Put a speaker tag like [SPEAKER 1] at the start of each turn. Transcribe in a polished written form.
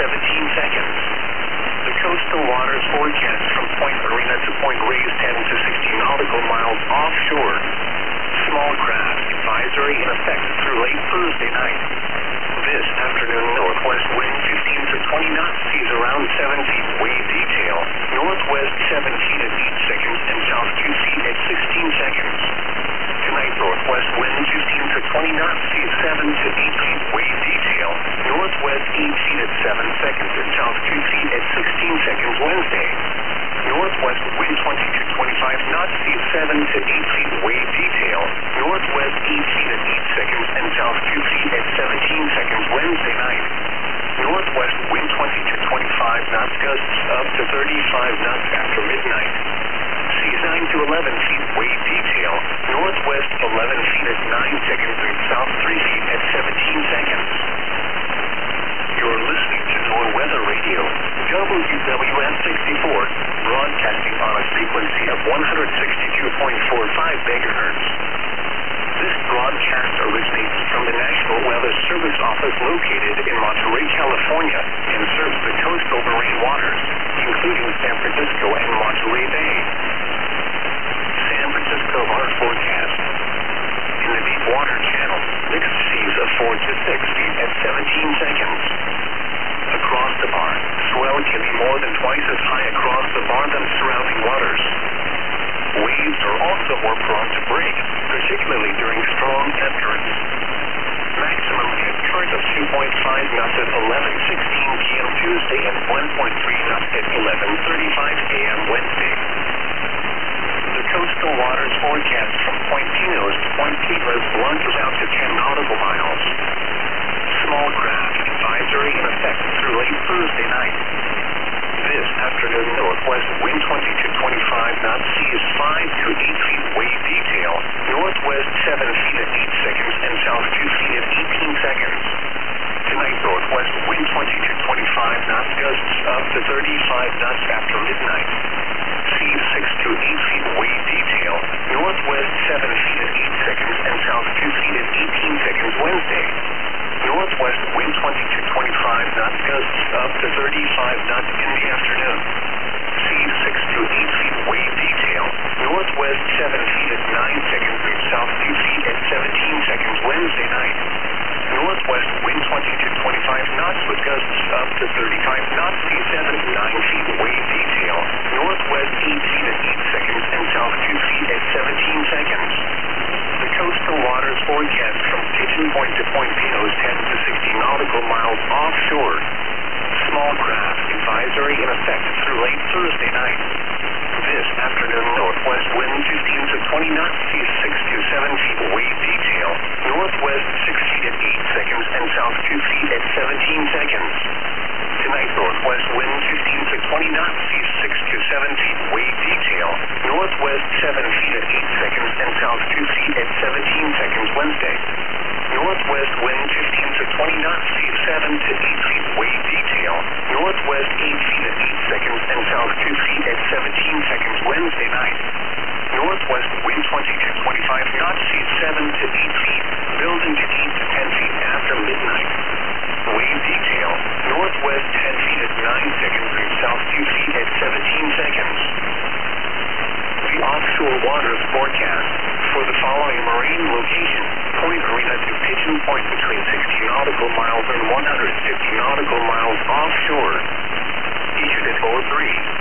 [SPEAKER 1] 17 seconds. The coastal waters forecast from Point Arena to Point Reyes 10 to 60 nautical miles offshore. Small craft advisory in effect through late Thursday night. This afternoon, northwest wind 15 to 20 knots, seas around 7 feet, wave detail. Northwest 7 feet at 8 seconds and south 2 feet at 16 seconds. Tonight, northwest wind 15 to 20 knots, seas 7 to 8 feet, wave detail. Northwest 8 feet at 7 seconds and south 2 feet at 16 seconds Wednesday. Northwest wind 20 to 25 knots, seas 7 to 8 feet, wave detail. Northwest 8 feet at 8 seconds and south 2 feet at 17 seconds Wednesday night. Northwest wind 20 to 25 knots, gusts up to 35 knots after midnight. Seas 9 to 11 feet, wave detail. Northwest 11 feet at 9 seconds and south 3 feet at 17 seconds. You're listening to NOAA Weather Radio, WWN 64, broadcasting on a frequency of 162.45 megahertz. This broadcast originates from the National Weather Service office located in Monterey, California, and serves the coastal marine waters, including San Francisco and Monterey Bay. San Francisco water forecast. In the deep water channel, mixed seas of 4 to 6 feet at 17 seconds. Across the bar, swell can be more than twice as high across the bar than surrounding waters. Waves are also more prone to break, particularly during strong ebb currents. Maximum ebb current of 2.5 knots at 11:16 p.m. Tuesday and 1.3 knots at 11:35 a.m. Wednesday. The coastal waters forecast from Point Pinos to Point Piedras launches out to 10 nautical miles. Small craft advisory in effect through late Thursday night. This afternoon, northwest wind 20 to 25 knots, seas 5 to 8 feet, wave detail. Northwest 7 feet at 8 seconds and south 2 feet at 18 seconds. Tonight, northwest wind 20 to 25 knots, gusts up to 35 knots after midnight. Seas 6 to 8 feet, wave detail. Northwest 7 feet at 8 seconds and south 2 feet at 18 seconds Wednesday. Northwest wind 20 to 25 knots, gusts up to 35 knots in the afternoon. Seas 6 to 8 feet, wave detail. Northwest 7 feet at 9 seconds and south 2 feet at 17 seconds Wednesday night. Northwest wind 20 to 25 knots with gusts up to 35 knots, seas 7 to 9 feet, wave detail. Northwest 8 feet at 8 seconds and south 2 feet at 17 seconds. The coastal waters forecast from Pigeon Point to Point Pinos 10 to 60 nautical miles offshore. Small craft advisory in effect through late Thursday night. This afternoon, northwest wind 15 to 20 knots, seas 6 to 7 feet, wave detail. Northwest 6 feet at 8 seconds and south 2 feet at 17 seconds. Tonight, northwest wind 15 to 20 knots, seas 6 to 7 feet, wave detail. Northwest 7 feet at 8 seconds and south 2 feet at 17 seconds Wednesday. Northwest wind 15 to 20 knots, seas 7 to 8 feet, wave detail. Northwest 8 feet at 8 seconds and south 2 feet at 17 seconds Wednesday night. Northwest wind 20 to 25 knots, seas 7 to 8 feet, building to 8 to 10 feet after midnight. Wave detail. Northwest 10 feet at 9 seconds and south 2 feet at 17 seconds. The offshore waters forecast for the following marine location: Point Arena to Pigeon Point between 60 nautical miles and 150 nautical miles offshore. Issued at 03.